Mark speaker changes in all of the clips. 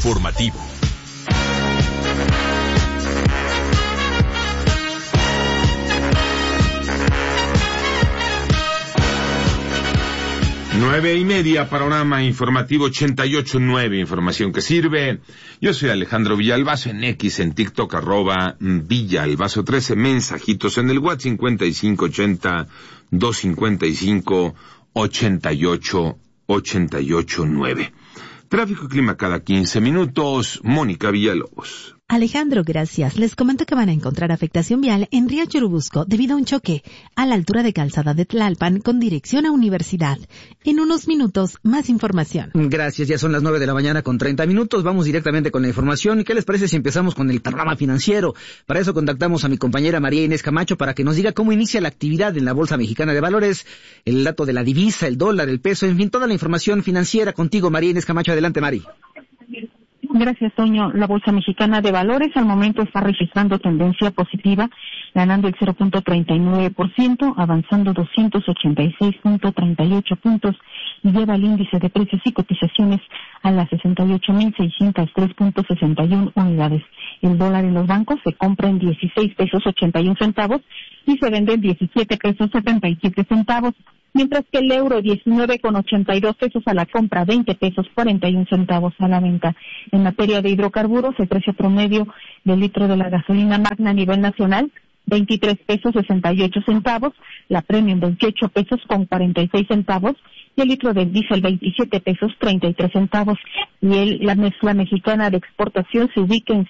Speaker 1: informativo.
Speaker 2: Nueve y media, panorama informativo 88.9, información que sirve. Yo soy Alejandro Villalbazo, en X, en TikTok, @Villalbazo 13, mensajitos en el WhatsApp 5580-255-8889. Tráfico y clima cada 15 minutos, Mónica Villalobos.
Speaker 3: Alejandro, gracias. Les comento que van a encontrar afectación vial en Río Churubusco debido a un choque a la altura de Calzada de Tlalpan con dirección a Universidad. En unos minutos, más información.
Speaker 4: Gracias, ya son las 9 de la mañana con 30 minutos. Vamos directamente con la información. ¿Qué les parece si empezamos con el panorama financiero? Para eso contactamos a mi compañera María Inés Camacho para que nos diga cómo inicia la actividad en la Bolsa Mexicana de Valores, el dato de la divisa, el dólar, el peso, en fin, toda la información financiera contigo, María Inés Camacho. Adelante, Mari.
Speaker 5: Gracias, Toño. La Bolsa Mexicana de Valores al momento está registrando tendencia positiva, ganando el 0.39%, avanzando 286.38 puntos y lleva el índice de precios y cotizaciones a las 68.603.61 unidades. El dólar en los bancos se compra en 16 pesos 81 centavos y se vende en 17 pesos 77 centavos. Mientras que el euro 19,82 pesos a la compra, 20 pesos 41 centavos a la venta. En materia de hidrocarburos, el precio promedio del litro de la gasolina magna a nivel nacional, 23 pesos 68 centavos, la premium 28 pesos con 46 centavos, y el litro del diésel 27 pesos 33 centavos, y la mezcla mexicana de exportación se ubica en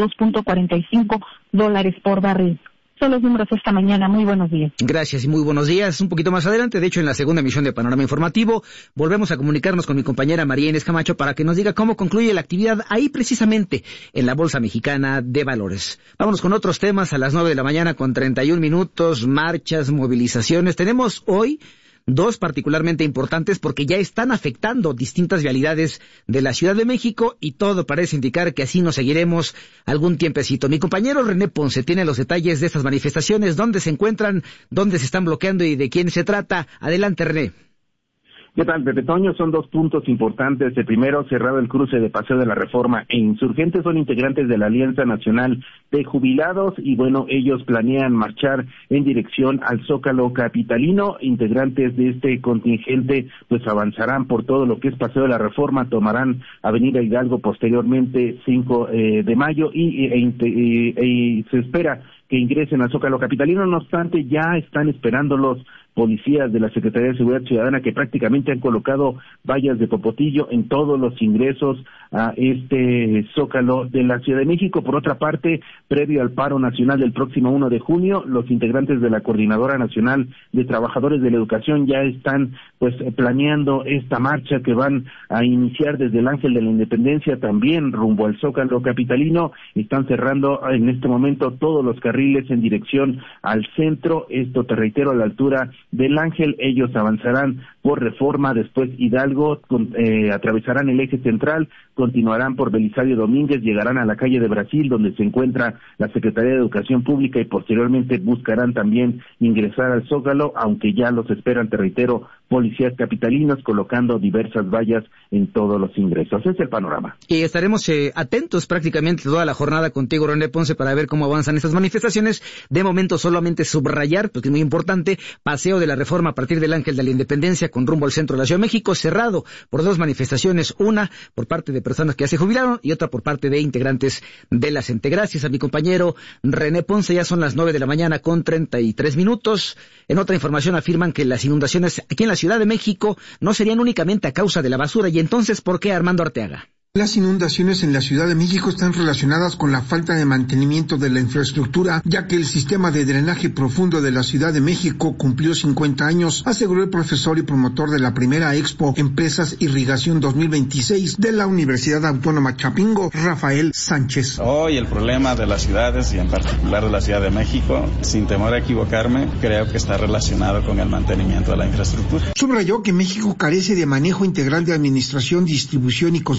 Speaker 5: $102.45 por barril. Son los números esta mañana. Muy buenos días.
Speaker 4: Gracias y muy buenos días. Un poquito más adelante, de hecho en la segunda emisión de Panorama Informativo, volvemos a comunicarnos con mi compañera María Inés Camacho para que nos diga cómo concluye la actividad ahí precisamente en la Bolsa Mexicana de Valores. Vámonos con otros temas a las 9 de la mañana con 31 minutos, marchas, movilizaciones. Tenemos hoy dos particularmente importantes porque ya están afectando distintas vialidades de la Ciudad de México y todo parece indicar que así nos seguiremos algún tiempecito. Mi compañero René Ponce tiene los detalles de estas manifestaciones, dónde se encuentran, dónde se están bloqueando y de quién se trata. Adelante, René.
Speaker 6: ¿Qué tal, Pepe Toño? Son dos puntos importantes. El primero, cerrado el cruce de Paseo de la Reforma e Insurgentes, son integrantes de la Alianza Nacional de Jubilados y bueno, ellos planean marchar en dirección al Zócalo capitalino. Integrantes de este contingente pues avanzarán por todo lo que es Paseo de la Reforma, tomarán Avenida Hidalgo posteriormente 5 de mayo y se espera que ingresen al Zócalo capitalino. No obstante, ya están esperando los policías de la Secretaría de Seguridad Ciudadana que prácticamente han colocado vallas de popotillo en todos los ingresos a este Zócalo de la Ciudad de México. Por otra parte, previo al paro nacional del próximo 1 de junio, los integrantes de la Coordinadora Nacional de Trabajadores de la Educación ya están pues planeando esta marcha que van a iniciar desde el Ángel de la Independencia también rumbo al Zócalo capitalino. Están cerrando en este momento todos los carriles en dirección al centro, esto te reitero a la altura del Ángel. Ellos avanzarán por Reforma, después Hidalgo, atravesarán el eje central, continuarán por Belisario Domínguez, llegarán a la calle de Brasil donde se encuentra la Secretaría de Educación Pública y posteriormente buscarán también ingresar al Zócalo, aunque ya los esperan, te reitero, policías capitalinos colocando diversas vallas en todos los ingresos. Ese es el panorama.
Speaker 4: Y estaremos atentos prácticamente toda la jornada contigo, René Ponce, para ver cómo avanzan estas manifestaciones. De momento solamente subrayar, porque es muy importante, Paseo de la Reforma a partir del Ángel de la Independencia con rumbo al centro de la Ciudad de México, cerrado por dos manifestaciones, una por parte de personas que ya se jubilaron y otra por parte de integrantes de la CENTE. Gracias a mi compañero René Ponce, ya son las 9 de la mañana con 33 minutos. En otra información afirman que las inundaciones aquí en la Ciudad de México no serían únicamente a causa de la basura. ¿Y entonces por qué, Armando Arteaga?
Speaker 7: Las inundaciones en la Ciudad de México están relacionadas con la falta de mantenimiento de la infraestructura, ya que el sistema de drenaje profundo de la Ciudad de México cumplió 50 años, aseguró el profesor y promotor de la primera Expo Empresas Irrigación 2026 de la Universidad Autónoma Chapingo, Rafael Sánchez.
Speaker 8: Hoy el problema de las ciudades y en particular de la Ciudad de México, sin temor a equivocarme, creo que está relacionado con el mantenimiento de la infraestructura.
Speaker 7: Subrayó que México carece de manejo integral de administración, distribución y conservación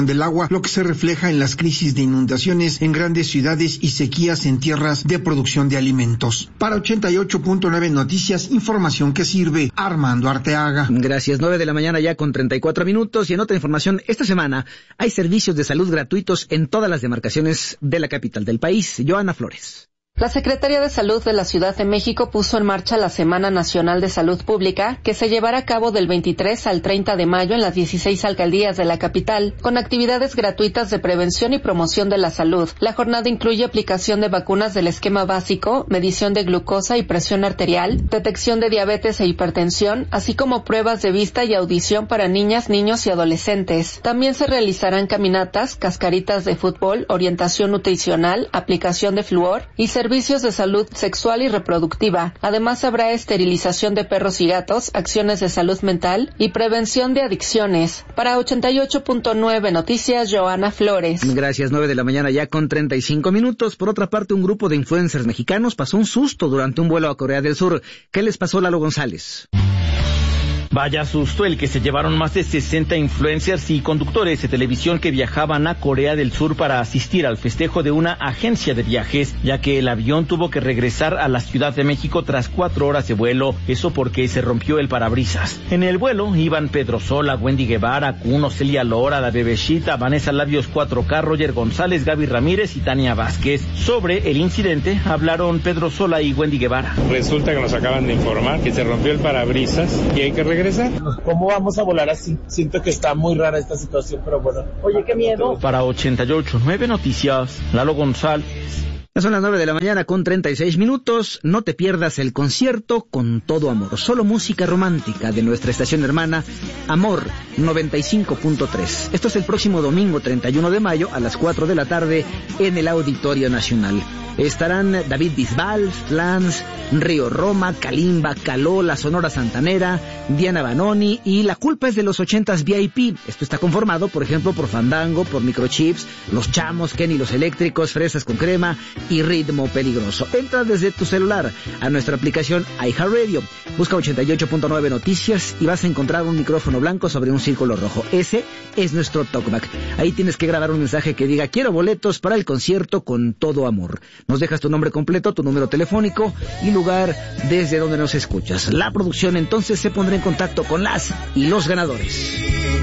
Speaker 7: explotación del agua, lo que se refleja en las crisis de inundaciones en grandes ciudades y sequías en tierras de producción de alimentos. Para 88.9 Noticias, información que sirve. Armando Arteaga.
Speaker 4: Gracias. 9 de la mañana ya con 34 minutos. Y en otra información, esta semana hay servicios de salud gratuitos en todas las demarcaciones de la capital del país. Joana Flores.
Speaker 1: La Secretaría de Salud de la Ciudad de México puso en marcha la Semana Nacional de Salud Pública, que se llevará a cabo del 23 al 30 de mayo en las 16 alcaldías de la capital, con actividades gratuitas de prevención y promoción de la salud. La jornada incluye aplicación de vacunas del esquema básico, medición de glucosa y presión arterial, detección de diabetes e hipertensión, así como pruebas de vista y audición para niñas, niños y adolescentes. También se realizarán caminatas, cascaritas de fútbol, orientación nutricional, aplicación de flúor y servicios de salud sexual y reproductiva. Además, habrá esterilización de perros y gatos, acciones de salud mental y prevención de adicciones. Para 88.9 Noticias, Joana Flores.
Speaker 4: Gracias. 9 de la mañana ya con 35 minutos. Por otra parte, un grupo de influencers mexicanos pasó un susto durante un vuelo a Corea del Sur. ¿Qué les pasó, Lalo González?
Speaker 9: Vaya susto el que se llevaron más de 60 influencers y conductores de televisión que viajaban a Corea del Sur para asistir al festejo de una agencia de viajes, ya que el avión tuvo que regresar a la Ciudad de México tras 4 horas de vuelo, eso porque se rompió el parabrisas. En el vuelo iban Pedro Sola, Wendy Guevara, Kuno, Celia Lora, La Bebeshita, Vanessa Labios 4K, Roger González, Gaby Ramírez y Tania Vázquez. Sobre el incidente hablaron Pedro Sola y Wendy Guevara.
Speaker 10: Resulta que nos acaban de informar que se rompió el parabrisas y hay que regresar.
Speaker 11: ¿Cómo vamos a volar así? Siento que está muy rara esta situación, pero bueno. Oye, qué miedo.
Speaker 9: Para 88.9 Noticias, Lalo González.
Speaker 4: Ya son las 9 de la mañana con 36 minutos. No te pierdas el concierto Con Todo Amor. Solo música romántica de nuestra estación hermana Amor 95.3. Esto es el próximo domingo 31 de mayo a las 4 de la tarde en el Auditorio Nacional. Estarán David Bisbal, Flans, Río Roma, Kalimba, Caló, La Sonora Santanera, Diana Banoni y La Culpa es de los 80s VIP. Esto está conformado, por ejemplo, por Fandango, por Microchips, Los Chamos, Kenny Los Eléctricos, Fresas con Crema y Ritmo Peligroso. Entra desde tu celular a nuestra aplicación iHeartRadio. Busca 88.9 Noticias y vas a encontrar un micrófono blanco sobre un círculo rojo. Ese es nuestro talkback. Ahí tienes que grabar un mensaje que diga: quiero boletos para el concierto Con Todo Amor. Nos dejas tu nombre completo, tu número telefónico y lugar desde donde nos escuchas. La producción entonces se pondrá en contacto con las y los ganadores.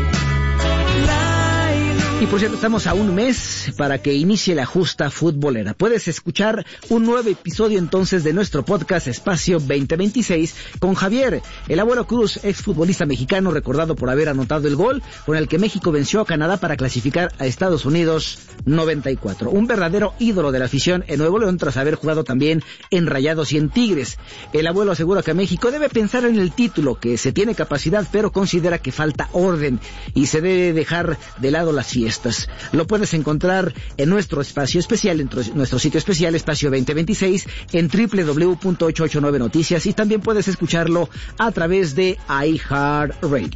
Speaker 4: Y por cierto, estamos a un mes para que inicie la justa futbolera. Puedes escuchar un nuevo episodio entonces de nuestro podcast Espacio 2026 con Javier, el abuelo Cruz, exfutbolista mexicano recordado por haber anotado el gol con el que México venció a Canadá para clasificar a Estados Unidos 94. Un verdadero ídolo de la afición en Nuevo León tras haber jugado también en Rayados y en Tigres. El abuelo asegura que México debe pensar en el título, que se tiene capacidad, pero considera que falta orden y se debe dejar de lado las fiestas. Lo puedes encontrar en nuestro espacio especial, en nuestro sitio especial Espacio 2026 en www.889 Noticias, y también puedes escucharlo a través de iHeartRadio.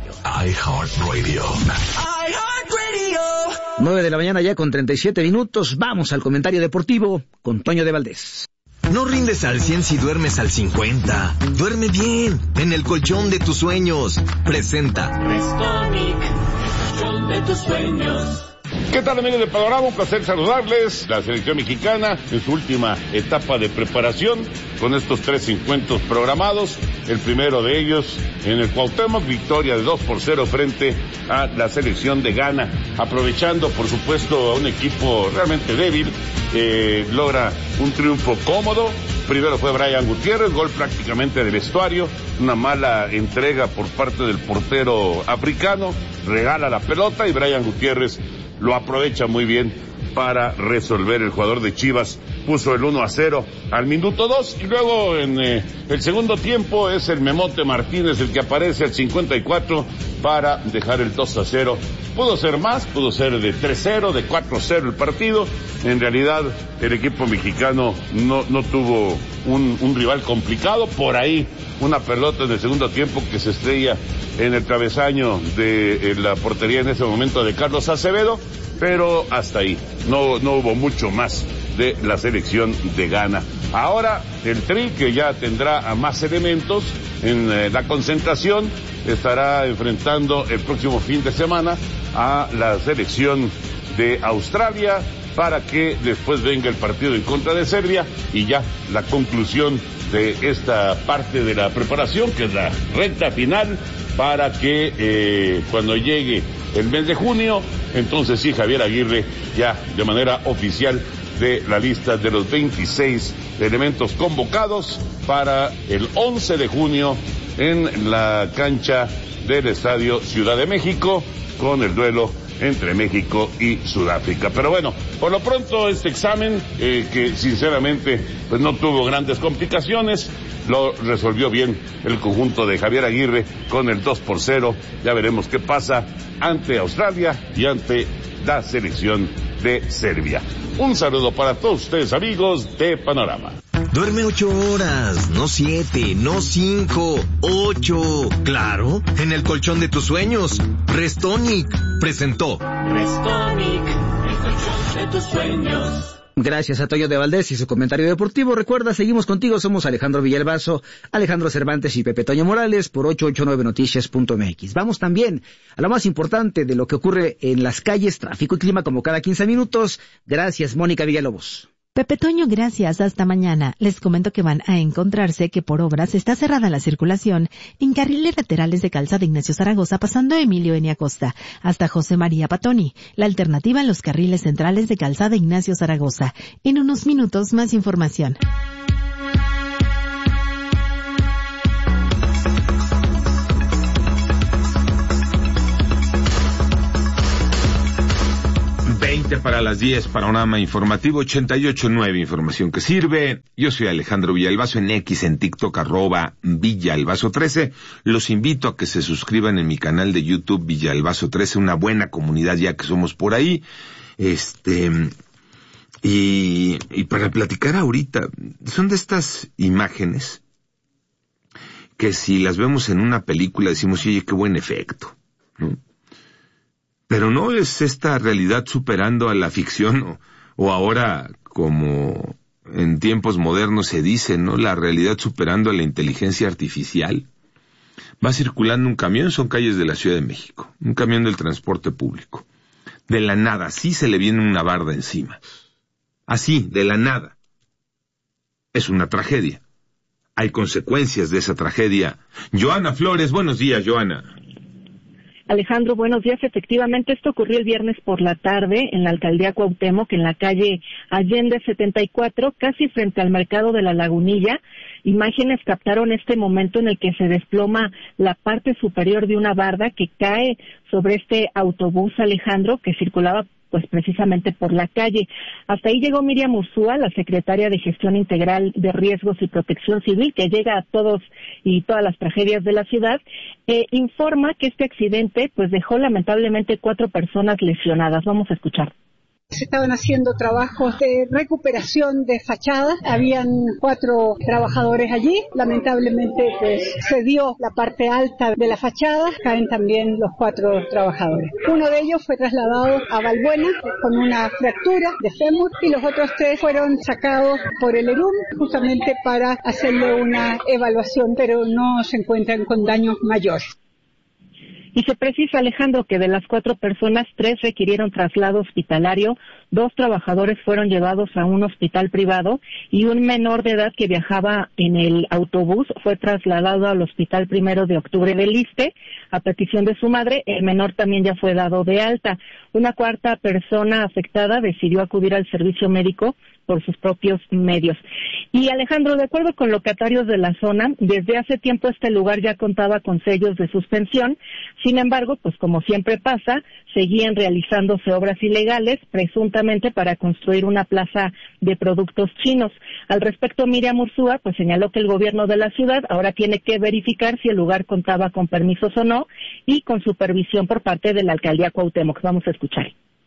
Speaker 4: 9 de la mañana ya con 37 minutos. Vamos al comentario deportivo con Toño de Valdés.
Speaker 12: No rindes al 100 si duermes al 50. Duerme bien, en el colchón de tus sueños. Presenta
Speaker 13: Restonic, colchón de tus sueños.
Speaker 2: ¿Qué tal, amigos de Panorama? Un placer saludarles. La selección mexicana en su última etapa de preparación con estos 3 encuentros programados. El primero de ellos en el Cuauhtémoc, victoria de 2-0 frente a la selección de Ghana. Aprovechando, por supuesto, a un equipo realmente débil, logra un triunfo cómodo. Primero fue Brian Gutiérrez, gol prácticamente de vestuario, una mala entrega por parte del portero africano, regala la pelota y Brian Gutiérrez lo aprovecha muy bien para resolver. El jugador de Chivas puso el 1-0 al minuto 2 y luego en el segundo tiempo es el Memote Martínez el que aparece al 54 para dejar el 2-0. Pudo ser más, pudo ser de 3-0, de 4-0 el partido. En realidad el equipo mexicano no tuvo un rival complicado. Por ahí una pelota en el segundo tiempo que se estrella en el travesaño de la portería en ese momento de Carlos Acevedo, pero hasta ahí. No hubo mucho más de la selección selección de Ghana. Ahora el Tri, que ya tendrá a más elementos en la concentración, estará enfrentando el próximo fin de semana a la selección de Australia, para que después venga el partido en contra de Serbia y ya la conclusión de esta parte de la preparación, que es la recta final, para que cuando llegue el mes de junio, entonces sí, Javier Aguirre ya de manera oficial de la lista de los 26 elementos convocados para el 11 de junio en la cancha del Estadio Ciudad de México, con el duelo entre México y Sudáfrica. Pero bueno, por lo pronto este examen, que sinceramente pues no tuvo grandes complicaciones, lo resolvió bien el conjunto de Javier Aguirre con el 2-0. Ya veremos qué pasa ante Australia y ante la selección de Serbia. Un saludo para todos ustedes, amigos de Panorama.
Speaker 12: Duerme 8 horas, no 7, no 5, 8. Claro, en el colchón de tus sueños. Restonic presentó.
Speaker 13: Restonic, el colchón de tus sueños.
Speaker 4: Gracias a Toño de Valdés y su comentario deportivo. Recuerda, seguimos contigo, somos Alejandro Villalbazo, Alejandro Cervantes y Pepe Toño Morales por 889noticias.mx. Vamos también a lo más importante de lo que ocurre en las calles, tráfico y clima como cada 15 minutos. Gracias, Mónica Villalobos.
Speaker 3: Pepe Toño, gracias. Hasta mañana. Les comento que van a encontrarse que por obras está cerrada la circulación en carriles laterales de Calzada Ignacio Zaragoza, pasando Emilio N. Acosta hasta José María Patoni. La alternativa en los carriles centrales de Calzada Ignacio Zaragoza. En unos minutos, más información.
Speaker 14: Para las 10, Panorama Informativo 88.9, información que sirve. Yo soy Alejandro Villalbazo, en X, en TikTok, @Villalbazo13. Los invito a que se suscriban en mi canal de YouTube Villalbazo13, una buena comunidad ya que somos por ahí. Y para platicar ahorita, son de estas imágenes que si las vemos en una película decimos, oye, qué buen efecto, ¿no? Pero no es esta realidad superando a la ficción, o ahora, como en tiempos modernos se dice, ¿no? La realidad superando a la inteligencia artificial. Va circulando un camión, son calles de la Ciudad de México, un camión del transporte público. De la nada, así se le viene una barda encima. Así, de la nada. Es una tragedia. Hay consecuencias de esa tragedia. Joana Flores, buenos días, Joana.
Speaker 5: Alejandro, buenos días. Efectivamente, esto ocurrió el viernes por la tarde en la alcaldía Cuauhtémoc, en la calle Allende 74, casi frente al mercado de la Lagunilla. Imágenes captaron este momento en el que se desploma la parte superior de una barda que cae sobre este autobús, Alejandro, que circulaba pues precisamente por la calle. Hasta ahí llegó Miriam Ursúa, la secretaria de Gestión Integral de Riesgos y Protección Civil, que llega a todos y todas las tragedias de la ciudad. Informa que este accidente pues dejó lamentablemente 4 personas lesionadas. Vamos a escuchar.
Speaker 15: Se estaban haciendo trabajos de recuperación de fachadas, habían 4 trabajadores allí, lamentablemente pues se dio la parte alta de la fachada, caen también los 4 trabajadores. Uno de ellos fue trasladado a Valbuena con una fractura de fémur y los otros 3 fueron sacados por el ERUM justamente para hacerle una evaluación, pero no se encuentran con daños mayores.
Speaker 5: Y se precisa, Alejandro, que de las 4 personas, 3 requirieron traslado hospitalario, 2 trabajadores fueron llevados a un hospital privado y un menor de edad que viajaba en el autobús fue trasladado al Hospital 1 de Octubre del Iste a petición de su madre. El menor también ya fue dado de alta. Una 4ª persona afectada decidió acudir al servicio médico por sus propios medios. Y Alejandro, de acuerdo con locatarios de la zona, desde hace tiempo este lugar ya contaba con sellos de suspensión. Sin embargo, pues como siempre pasa, seguían realizándose obras ilegales, presuntamente para construir una plaza de productos chinos. Al respecto, Miriam Ursúa pues señaló que el gobierno de la ciudad ahora tiene que verificar si el lugar contaba con permisos o no y con supervisión por parte de la alcaldía Cuauhtémoc. Vamos a escuchar.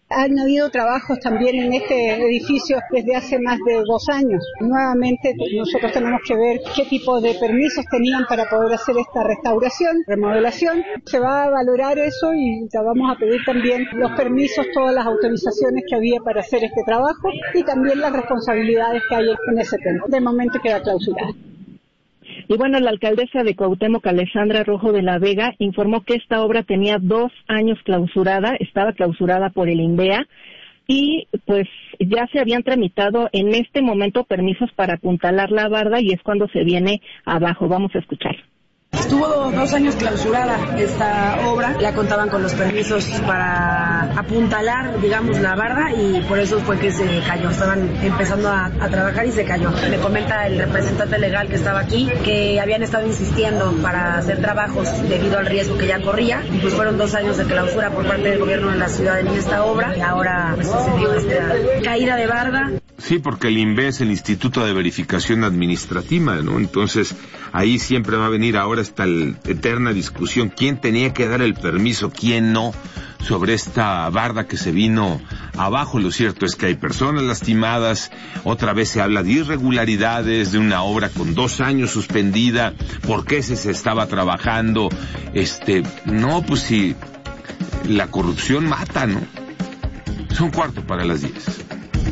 Speaker 15: Han habido trabajos también en este edificio desde hace más de 2 años. Nuevamente nosotros tenemos que ver qué tipo de permisos tenían para poder hacer esta restauración, remodelación. Se va a valorar eso y ya vamos a pedir también los permisos, todas las autorizaciones que había para hacer este trabajo y también las responsabilidades que hay en ese tema. De momento queda clausurada.
Speaker 5: Y bueno, la alcaldesa de Cuauhtémoc, Alessandra Rojo de la Vega, informó que esta obra tenía 2 años clausurada, estaba clausurada por el INVEA, y pues ya se habían tramitado en este momento permisos para apuntalar la barda y es cuando se viene abajo. Vamos a escuchar.
Speaker 16: Estuvo 2 años clausurada esta obra, ya contaban con los permisos para apuntalar, digamos, la barda y por eso fue que se cayó. Estaban empezando a trabajar y se cayó. Me comenta el representante legal que estaba aquí que habían estado insistiendo para hacer trabajos debido al riesgo que ya corría y pues fueron 2 años de clausura por parte del gobierno de la ciudad en esta obra y ahora pues sucedió esta caída de barda.
Speaker 14: Sí, porque el INVE es el Instituto de Verificación Administrativa, ¿no? Entonces, ahí siempre va a venir ahora esta eterna discusión, quién tenía que dar el permiso, quién no, sobre esta barda que se vino abajo. Lo cierto es que hay personas lastimadas, otra vez se habla de irregularidades, de una obra con 2 años suspendida, ¿por qué se estaba trabajando? No, pues si la corrupción mata, ¿no? Son 9:45.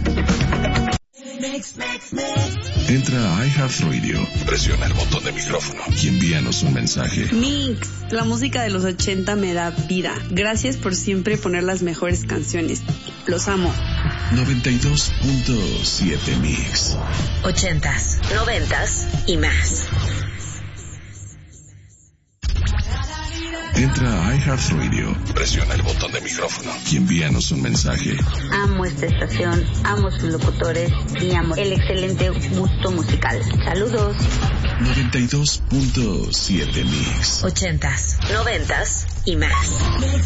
Speaker 17: Entra a iHeartRadio, presiona el botón de micrófono y envíanos un mensaje.
Speaker 18: Mix, la música de los 80 me da vida. Gracias por siempre poner las mejores canciones. Los amo.
Speaker 17: 92.7 Mix.
Speaker 19: 80s, 90s y más.
Speaker 17: Entra a iHeartRadio, presiona el botón de micrófono y envíanos un mensaje.
Speaker 20: Amo esta estación, amo sus locutores y amo el excelente gusto musical. Saludos.
Speaker 17: 92.7 Mix.
Speaker 19: 80s, 90s y más.